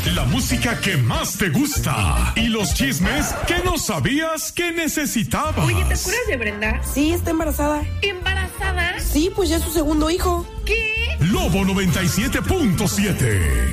La música que más te gusta y los chismes que no sabías que necesitabas. Oye, ¿te acuerdas de Brenda? Sí, está embarazada. ¿Embarazada? Sí, pues ya es su segundo hijo. ¿Qué? Lobo 97.7.